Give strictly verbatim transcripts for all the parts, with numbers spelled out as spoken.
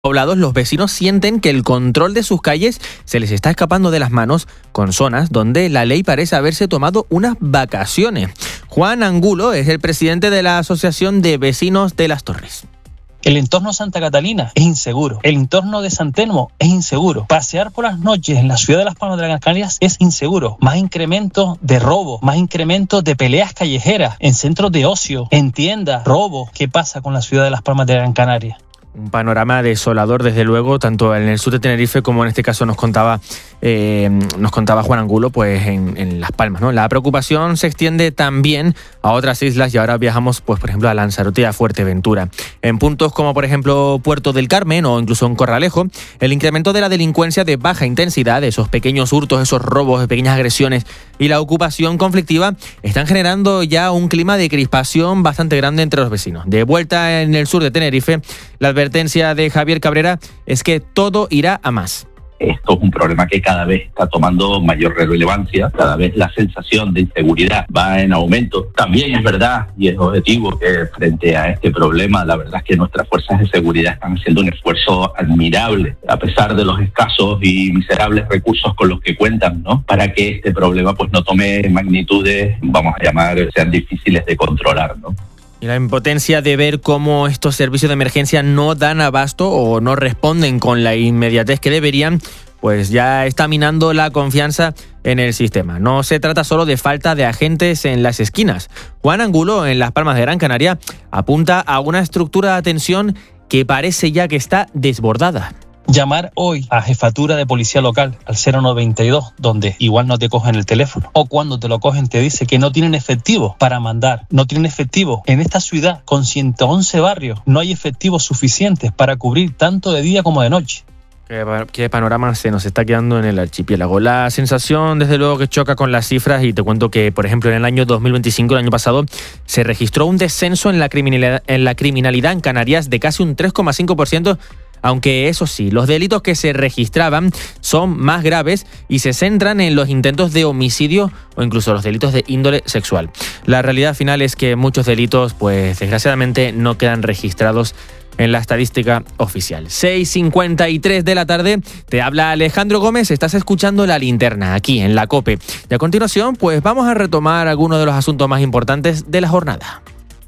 poblados, los vecinos sienten que el control de sus calles se les está escapando de las manos con zonas donde la ley parece haberse tomado unas vacaciones. Juan Angulo es el presidente de la Asociación de Vecinos de Las Torres. El entorno Santa Catalina es inseguro. El entorno de San Telmo es inseguro. Pasear por las noches en la ciudad de Las Palmas de Gran Canaria es inseguro. Más incremento de robo, más incremento de peleas callejeras en centros de ocio, en tiendas, robo. ¿Qué pasa con la ciudad de Las Palmas de Gran Canaria? Un panorama desolador, desde luego, tanto en el sur de Tenerife como en este caso nos contaba eh, nos contaba Juan Angulo, pues en, en Las Palmas, ¿no? La preocupación se extiende también a otras islas y ahora viajamos, pues por ejemplo, a Lanzarote y a Fuerteventura. En puntos como, por ejemplo, Puerto del Carmen o incluso en Corralejo, el incremento de la delincuencia de baja intensidad, esos pequeños hurtos, esos robos, pequeñas agresiones y la ocupación conflictiva están generando ya un clima de crispación bastante grande entre los vecinos. De vuelta en el sur de Tenerife, la advertencia de Javier Cabrera es que todo irá a más. Esto es un problema que cada vez está tomando mayor relevancia, cada vez la sensación de inseguridad va en aumento. También es verdad y es objetivo que frente a este problema, la verdad es que nuestras fuerzas de seguridad están haciendo un esfuerzo admirable, a pesar de los escasos y miserables recursos con los que cuentan, ¿no? Para que este problema pues no tome magnitudes, vamos a llamar, sean difíciles de controlar, ¿no? Y la impotencia de ver cómo estos servicios de emergencia no dan abasto o no responden con la inmediatez que deberían, pues ya está minando la confianza en el sistema. No se trata solo de falta de agentes en las esquinas. Juan Angulo, en Las Palmas de Gran Canaria, apunta a una estructura de atención que parece ya que está desbordada. Llamar hoy a jefatura de policía local al cero noventa y dos, donde igual no te cogen el teléfono, o cuando te lo cogen te dice que no tienen efectivo para mandar, no tienen efectivo. En esta ciudad con ciento once barrios no hay efectivos suficientes para cubrir tanto de día como de noche. ¿Qué, qué panorama se nos está quedando en el archipiélago? La sensación, desde luego, que choca con las cifras, y te cuento que, por ejemplo, en el año dos mil veinticinco, el año pasado, se registró un descenso en la criminalidad en, la criminalidad en Canarias de casi un tres coma cinco por ciento, aunque eso sí, los delitos que se registraban son más graves y se centran en los intentos de homicidio o incluso los delitos de índole sexual. La realidad final es que muchos delitos, pues desgraciadamente, no quedan registrados en la estadística oficial. seis cincuenta y tres de la tarde, te habla Alejandro Gómez, estás escuchando La Linterna aquí en la COPE. Y a continuación, pues vamos a retomar algunos de los asuntos más importantes de la jornada.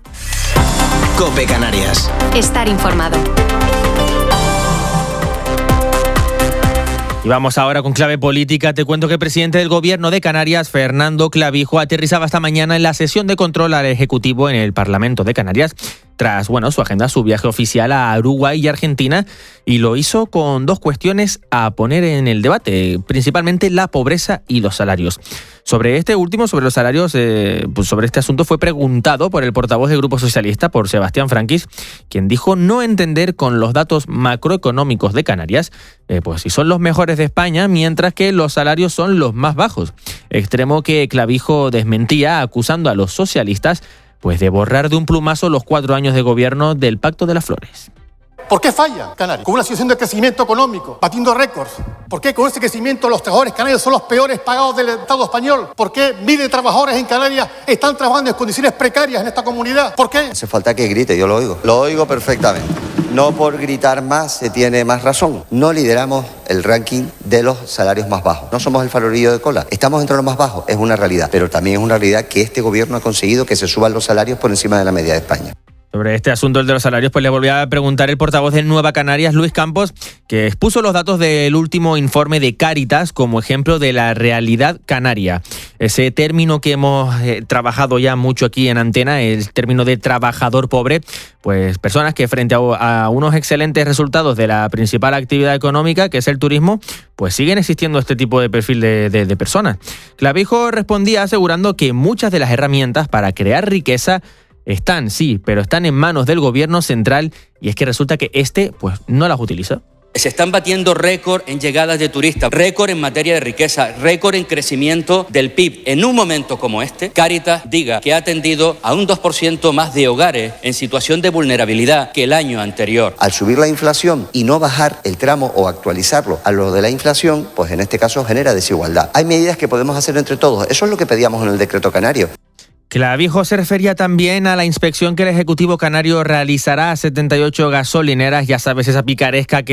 COPE Canarias. Estar informado. Y vamos ahora con clave política. Te cuento que el presidente del Gobierno de Canarias, Fernando Clavijo, aterrizaba esta mañana en la sesión de control al Ejecutivo en el Parlamento de Canarias, tras bueno, su agenda, su viaje oficial a Uruguay y Argentina, y lo hizo con dos cuestiones a poner en el debate, principalmente la pobreza y los salarios. Sobre este último, sobre los salarios, eh, pues sobre este asunto fue preguntado por el portavoz del Grupo Socialista, por Sebastián Franquis, quien dijo no entender con los datos macroeconómicos de Canarias, eh, pues si son los mejores de España, mientras que los salarios son los más bajos. Extremo que Clavijo desmentía, acusando a los socialistas pues de borrar de un plumazo los cuatro años de gobierno del Pacto de las Flores. ¿Por qué falla Canarias? Con una situación de crecimiento económico, batiendo récords. ¿Por qué con ese crecimiento los trabajadores canarios son los peores pagados del Estado español? ¿Por qué miles de trabajadores en Canarias están trabajando en condiciones precarias en esta comunidad? ¿Por qué? Hace falta que grite, yo lo oigo. Lo oigo perfectamente. No por gritar más se tiene más razón. No lideramos el ranking de los salarios más bajos. No somos el farolillo de cola. Estamos entre los más bajos, es una realidad. Pero también es una realidad que este gobierno ha conseguido que se suban los salarios por encima de la media de España. Sobre este asunto, el de los salarios, pues le volví a preguntar el portavoz de Nueva Canarias, Luis Campos, que expuso los datos del último informe de Cáritas como ejemplo de la realidad canaria. Ese término que hemos eh, trabajado ya mucho aquí en Antena, el término de trabajador pobre, pues personas que frente a, a unos excelentes resultados de la principal actividad económica, que es el turismo, pues siguen existiendo este tipo de perfil de, de, de personas. Clavijo respondía asegurando que muchas de las herramientas para crear riqueza están, sí, pero están en manos del gobierno central, y es que resulta que este pues no las utiliza. Se están batiendo récord en llegadas de turistas, récord en materia de riqueza, récord en crecimiento del P I B. En un momento como este, Cáritas diga que ha atendido a un dos por ciento más de hogares en situación de vulnerabilidad que el año anterior. Al subir la inflación y no bajar el tramo o actualizarlo a lo de la inflación, pues en este caso genera desigualdad. Hay medidas que podemos hacer entre todos. Eso es lo que pedíamos en el decreto canario. Clavijo se refería también a la inspección que el Ejecutivo canario realizará a setenta y ocho gasolineras, ya sabes, esa picaresca que